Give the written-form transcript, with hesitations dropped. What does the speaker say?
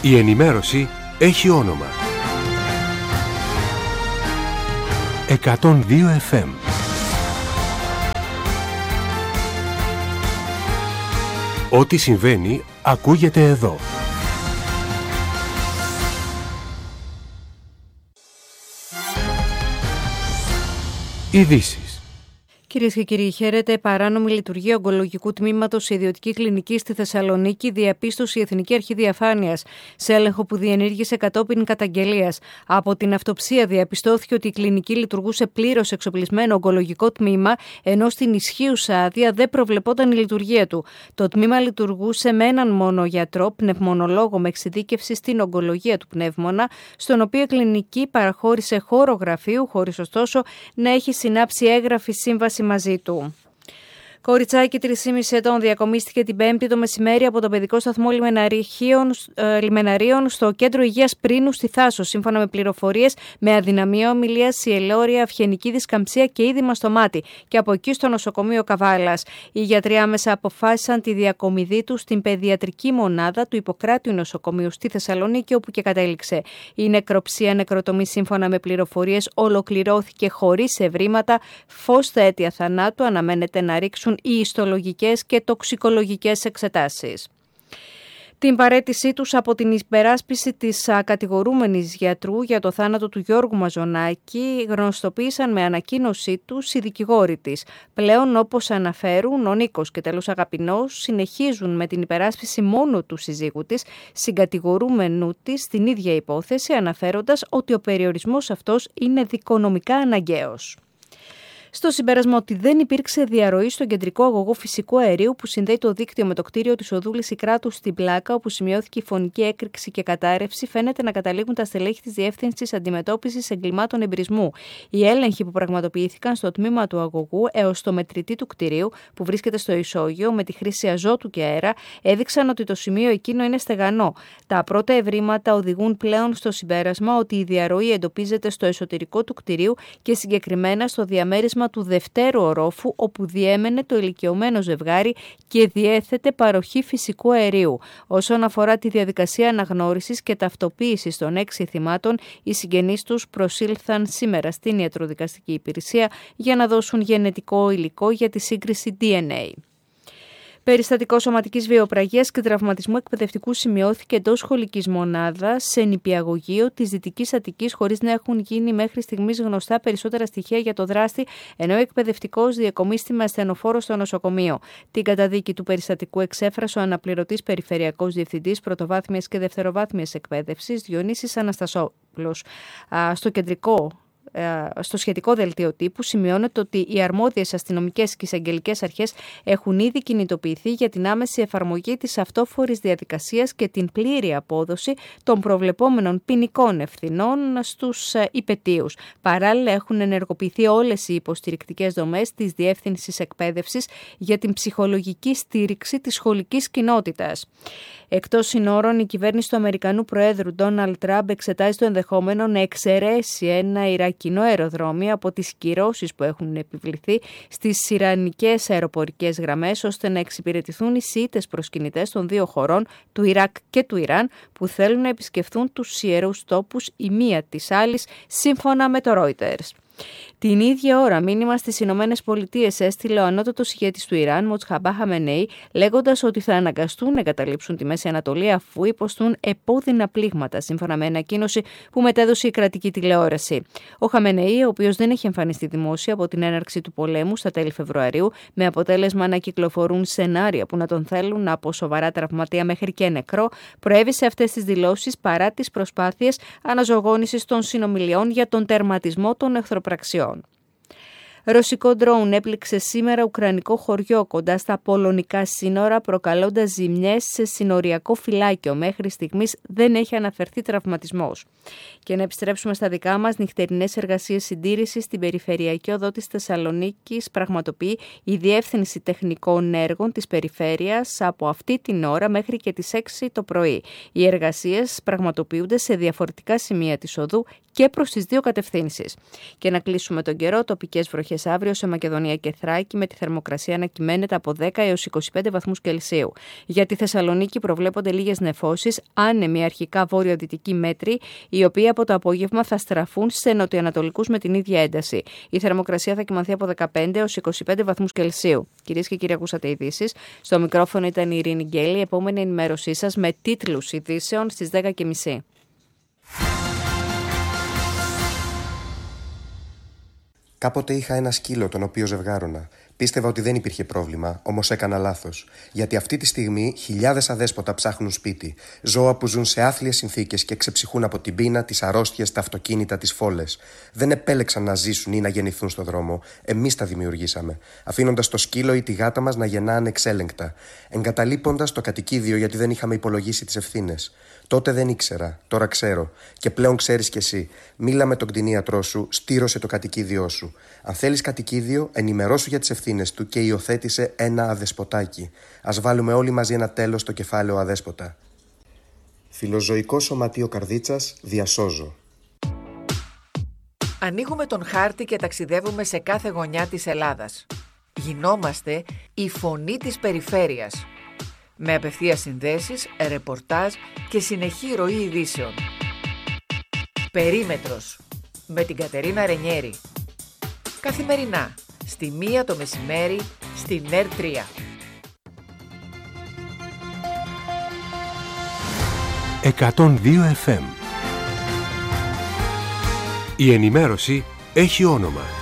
Η ενημέρωση έχει όνομα. 102 FM. Ό,τι συμβαίνει ακούγεται εδώ. Ειδήσεις. Κυρίες και κύριοι, χαίρετε. Παράνομη λειτουργία ογκολογικού τμήματος σε ιδιωτική κλινική στη Θεσσαλονίκη, διαπίστωση η Εθνική Αρχή Διαφάνειας. Σε έλεγχο που διενήργησε κατόπιν καταγγελίας. Από την αυτοψία διαπιστώθηκε ότι η κλινική λειτουργούσε πλήρως εξοπλισμένο ογκολογικό τμήμα, ενώ στην ισχύουσα άδεια δεν προβλεπόταν η λειτουργία του. Το τμήμα λειτουργούσε με έναν μόνο γιατρό, πνευμονολόγο με εξειδίκευση στην ογκολογία του πνεύμονα, στον οποίο η κλινική παραχώρησε χώρο γραφείου, χωρίς ωστόσο να έχει συνάψει έγγραφη σύμβαση μαζί του. Κοριτσάκι 3,5 ετών διακομίστηκε την Πέμπτη το μεσημέρι από το παιδικό σταθμό Λιμεναρίων στο κέντρο υγείας Πρίνου στη Θάσο. Σύμφωνα με πληροφορίες, με αδυναμία ομιλίας, ιελόρια, αυγενική δισκαμψία και είδημα στο μάτι, και από εκεί στο νοσοκομείο Καβάλας. Οι γιατροί άμεσα αποφάσισαν τη διακομιδή του στην παιδιατρική μονάδα του Ιπποκράτειου νοσοκομείου στη Θεσσαλονίκη, όπου και κατέληξε. Η νεκροψία νεκροτομή, σύμφωνα με πληροφορίες, ολοκληρώθηκε χωρίς ευρήματα. Φως στα αίτια θανάτου αναμένεται να ρίξουν οι ιστολογικές και τοξικολογικές εξετάσεις. Την παραίτησή τους από την υπεράσπιση της κατηγορούμενης γιατρού για το θάνατο του Γιώργου Μαζονάκη γνωστοποίησαν με ανακοίνωσή τους οι δικηγόροι της. Πλέον, όπως αναφέρουν, ο Νίκος και τέλος Αγαπηνός συνεχίζουν με την υπεράσπιση μόνο του συζύγου της, συγκατηγορούμενου της στην ίδια υπόθεση, αναφέροντας ότι ο περιορισμός αυτός είναι δικονομικά αναγκαίος. Στο συμπέρασμα ότι δεν υπήρξε διαρροή στον κεντρικό αγωγό φυσικού αερίου που συνδέει το δίκτυο με το κτίριο της οδού Λυσικράτου στην Πλάκα, όπου σημειώθηκε η φωνική έκρηξη και κατάρρευση, φαίνεται να καταλήγουν τα στελέχη της Διεύθυνσης Αντιμετώπισης Εγκλημάτων Εμπρισμού. Οι έλεγχοι που πραγματοποιήθηκαν στο τμήμα του αγωγού έως το μετρητή του κτηρίου, που βρίσκεται στο ισόγειο με τη χρήση αζότου και αέρα, έδειξαν ότι το σημείο εκείνο είναι στεγανό. Τα πρώτα ευρήματα οδηγούν πλέον στο συμπέρασμα ότι η διαρροή εντοπίζεται στο εσωτερικό του κτηρίου και συγκεκριμένα στο διαμέρισμα του δευτέρου ορόφου, όπου διέμενε το ηλικιωμένο ζευγάρι και διέθετε παροχή φυσικού αερίου. Όσον αφορά τη διαδικασία αναγνώρισης και ταυτοποίησης των 6 θυμάτων, οι συγγενείς τους προσήλθαν σήμερα στην ιατροδικαστική υπηρεσία για να δώσουν γενετικό υλικό για τη σύγκριση DNA. Περιστατικό σωματικής βιοπραγίας και τραυματισμού εκπαιδευτικού σημειώθηκε εντός σχολικής μονάδας σε νηπιαγωγείο της Δυτικής Αττικής, χωρίς να έχουν γίνει μέχρι στιγμής γνωστά περισσότερα στοιχεία για το δράστη, ενώ ο εκπαιδευτικός διακομίστη με ασθενοφόρο στο νοσοκομείο. Την καταδίκη του περιστατικού εξέφρασε ο αναπληρωτής περιφερειακός διευθυντής πρωτοβάθμιας και δευτεροβάθμιας εκπαίδευσης Διονύσης Αναστασόπουλος. Στο σχετικό δελτίο τύπου σημειώνεται ότι οι αρμόδιες αστυνομικές και εισαγγελικές αρχές έχουν ήδη κινητοποιηθεί για την άμεση εφαρμογή της αυτόφορης διαδικασίας και την πλήρη απόδοση των προβλεπόμενων ποινικών ευθυνών στους υπετίους. Παράλληλα, έχουν ενεργοποιηθεί όλες οι υποστηρικτικές δομές της Διεύθυνσης Εκπαίδευσης για την ψυχολογική στήριξη της σχολικής κοινότητας. Εκτός συνόρων, η κυβέρνηση του Αμερικανού Προέδρου Ντόναλντ Τραμπ εξετάζει το ενδεχόμενο να εξαιρέσει ένα Ιρακινό αεροδρόμιο από τις κυρώσεις που έχουν επιβληθεί στις ιρανικές αεροπορικές γραμμές, ώστε να εξυπηρετηθούν οι Σιήτες προσκυνητές των δύο χωρών, του Ιράκ και του Ιράν, που θέλουν να επισκεφθούν τους ιερούς τόπους η μία της άλλης, σύμφωνα με το Reuters. Την ίδια ώρα, μήνυμα στις Ηνωμένες Πολιτείες έστειλε ο ανώτατος ηγέτης του Ιράν, Μοτζχαμπά Χαμενέι, λέγοντας ότι θα αναγκαστούν να εγκαταλείψουν τη Μέση Ανατολή αφού υποστούν επώδυνα πλήγματα, σύμφωνα με ανακοίνωση που μετέδωσε η κρατική τηλεόραση. Ο Χαμενέι, ο οποίος δεν έχει εμφανιστεί δημόσια από την έναρξη του πολέμου στα τέλη Φεβρουαρίου, με αποτέλεσμα να κυκλοφορούν σενάρια που να τον θέλουν από σοβαρά τραυματία μέχρι και νεκρό, προέβησε αυτές τις δηλώσεις παρά τις προσπάθειες αναζωογόνησης των συνομιλιών για τον τερματισμό των εχθροπραξιών. Ρωσικό ντρόουν έπληξε σήμερα ουκρανικό χωριό κοντά στα πολωνικά σύνορα, προκαλώντας ζημιές σε συνοριακό φυλάκιο. Μέχρι στιγμής δεν έχει αναφερθεί τραυματισμός. Και να επιστρέψουμε στα δικά μας, νυχτερινές εργασίες συντήρησης στην περιφερειακή οδό της Θεσσαλονίκης πραγματοποιεί η Διεύθυνση Τεχνικών Έργων της Περιφέρειας από αυτή την ώρα μέχρι και τις 6 το πρωί. Οι εργασίες πραγματοποιούνται σε διαφορετικά σημεία της οδού και προς τις δύο κατευθύνσεις. Και να κλείσουμε τον καιρό, τοπικές βροχές αύριο σε Μακεδονία και Θράκη, με τη θερμοκρασία να κυμαίνεται από 10 έως 25 βαθμούς Κελσίου. Για τη Θεσσαλονίκη προβλέπονται λίγες νεφώσεις, άνεμοι αρχικά βόρειο-δυτικοί μέτροι, οι οποίοι από το απόγευμα θα στραφούν σε νοτιοανατολικούς με την ίδια ένταση. Η θερμοκρασία θα κυμανθεί από 15 έως 25 βαθμούς Κελσίου. Κυρίες και κύριοι, ακούσατε ειδήσεις. Στο μικρόφωνο ήταν η Ειρήνη Γκέλη. Επόμενη ενημέρωσή σας με τίτλους ειδήσεων στις 10:30. Κάποτε είχα ένα σκύλο τον οποίο ζευγάρωνα. Πίστευα ότι δεν υπήρχε πρόβλημα, όμως έκανα λάθος. Γιατί αυτή τη στιγμή χιλιάδες αδέσποτα ψάχνουν σπίτι. Ζώα που ζουν σε άθλιες συνθήκες και ξεψυχούν από την πείνα, τις αρρώστιες, τα αυτοκίνητα, τις φόλες. Δεν επέλεξαν να ζήσουν ή να γεννηθούν στο δρόμο. Εμείς τα δημιουργήσαμε. Αφήνοντας το σκύλο ή τη γάτα μας να γεννά ανεξέλεγκτα. Εγκαταλείποντας το κατοικίδιο γιατί δεν είχαμε υπολογίσει τις ευθύνες. Τότε δεν ήξερα, τώρα ξέρω. Και πλέον ξέρεις κι εσύ. Μίλα με τον κτηνίατρό σου, στήρωσε το κατοικίδιό σου. Αν θέλεις κατοικίδιο, ενημερώσου για τις ευθύνες του και υιοθέτησε ένα αδεσποτάκι. Ας βάλουμε όλοι μαζί ένα τέλος στο κεφάλαιο αδέσποτα. Φιλοζωικό Σωματείο Καρδίτσας, διασώζω. Ανοίγουμε τον χάρτη και ταξιδεύουμε σε κάθε γωνιά της Ελλάδας. Γινόμαστε η φωνή της περιφέρειας. Με απευθείας συνδέσεις, ρεπορτάζ και συνεχή ροή ειδήσεων. Περίμετρος με την Κατερίνα Ρενιέρη. Καθημερινά, στη 1 το μεσημέρι, στην ΕΡΤ3. 102 FM. Η ενημέρωση έχει όνομα.